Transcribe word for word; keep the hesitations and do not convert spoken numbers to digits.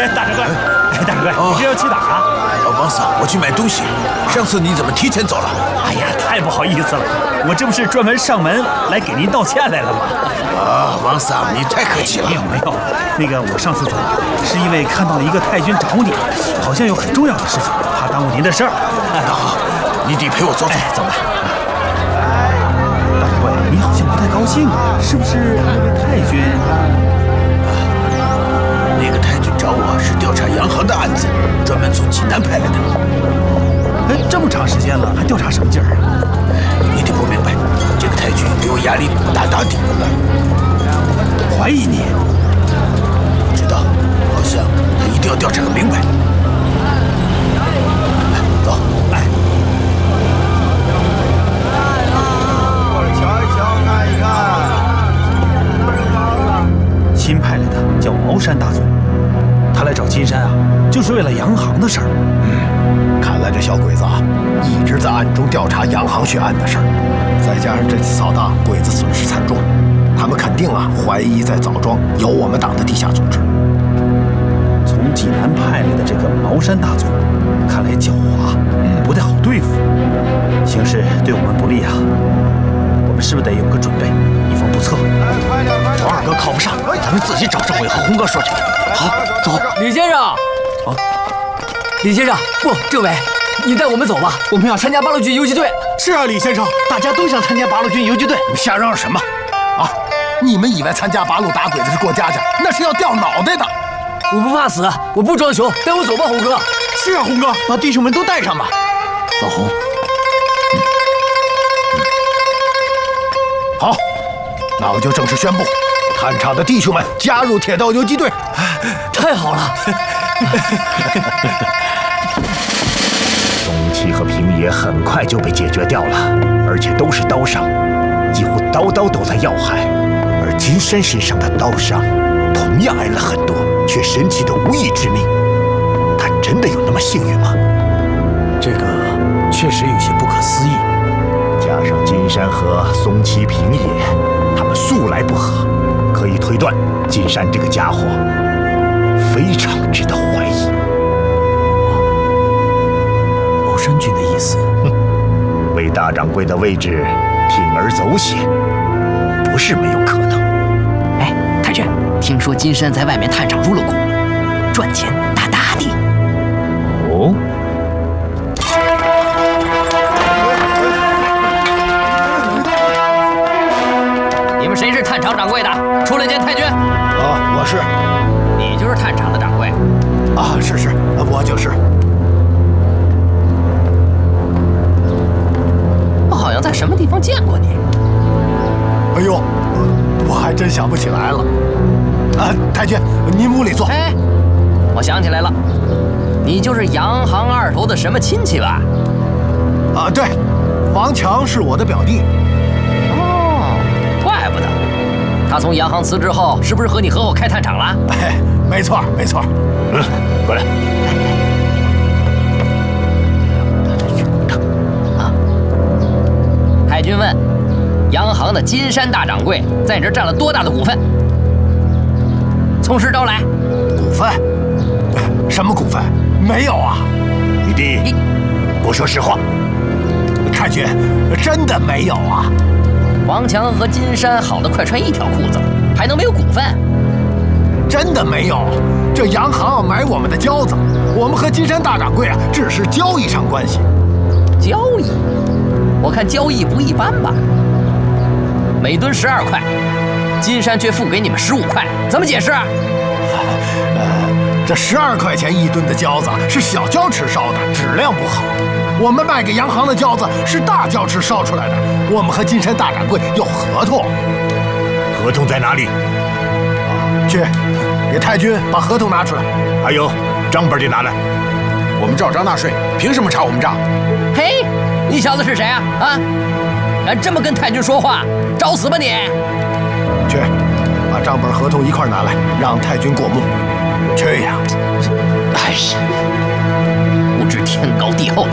哎，大掌柜，哎，大掌柜，你这要去哪儿啊？ 王嫂，我去买东西。上次你怎么提前走了？ 哎呀，太不好意思了，我这不是专门上门来给您道歉来了吗？ 啊，王嫂，你太客气了。 没有没有，那个我上次走是因为看到了一个太君找你，好像有很重要的事情，怕耽误您的事儿。 那好，你得陪我走走。 哎，走吧。大掌柜，你好像不太高兴啊，是不是那位太君？ 那个太君找我是调查洋行的案子，专门从济南派来的。 哎，这么长时间了，还调查什么劲儿啊？ 你得不明白，这个太君给我压力大大的， 怀疑你。 不知道，好像他一定要调查个明白。来，走，来。 过来瞧一瞧，看一看。 新派来的叫茅山大总，他来找金山啊，就是为了洋行的事儿。 嗯，看来这小鬼子啊，一直在暗中调查洋行血案的事儿，再加上这次扫荡，鬼子损失惨重，他们肯定啊怀疑在枣庄有我们党的地下组织。 从济南派来的这个茅山大总，看来狡猾，嗯，不太好对付，形势对我们不利啊。我们是不是得有个准备，以防不测？ 黄二哥靠不上，咱们自己找政委和洪哥说去。好，走。 李先生，啊，李先生，不，政委，你带我们走吧，我们要参加八路军游击队。 是啊，李先生，大家都想参加八路军游击队。 你们瞎嚷嚷什么？啊！你们以为参加八路打鬼子是过家家，那是要掉脑袋的。 我不怕死，我不装熊，带我走吧，洪哥。 是啊，洪哥，把弟兄们都带上吧。 老洪，嗯嗯、好，那我就正式宣布，探场的弟兄们加入铁道游击队。 太好了！ 松七和平野很快就被解决掉了，而且都是刀伤，几乎刀刀都在要害。而金山身上的刀伤同样挨了很多，却神奇的无一致命。他真的有那么幸运吗？ 这个确实有些不可思议。 加上金山和松崎平野，他们素来不和，可以推断金山这个家伙非常值得怀疑。 茅山君的意思， 哼，为大掌柜的位置铤而走险，不是没有可能。 哎，太君，听说金山在外面探场入了股，赚钱大大的。 哦。 你们谁是探场掌柜的？出来见太君。 啊，我是。 你就是探场的掌柜。 啊，是是，我就是。 我好像在什么地方见过你。 哎呦，我还真想不起来了。啊，太君，您屋里坐。 哎，我想起来了，你就是洋行二头的什么亲戚吧？ 啊，对，王强是我的表弟。 哦，怪不得。他从洋行辞职后，是不是和你合伙开探场了？ 哎，没错，没错。 嗯，过来。 啊，太君问，洋行的金山大掌柜在你这占了多大的股份？从实招来。 股份？什么股份？没有啊。 你弟不说实话。 太君，真的没有啊。 王强和金山好的快穿一条裤子，还能没有股份？ 真的没有。这洋行要买我们的胶子，我们和金山大掌柜啊只是交易上关系。 交易？我看交易不一般吧。每吨十二块，金山却付给你们十五块，怎么解释？ 呃，这十二块钱一吨的胶子是小胶池烧的，质量不好。我们卖给洋行的胶子是大胶池烧出来的，我们和金山大掌柜有合同。 合同在哪里？ 去，给太君把合同拿出来。 还有账本得拿来。 我们照章纳税，凭什么查我们账？ 嘿，你小子是谁啊？啊，敢这么跟太君说话，找死吧你！ 去，把账本合同一块拿来，让太君过目。去呀！ 哎呀，不知天高地厚。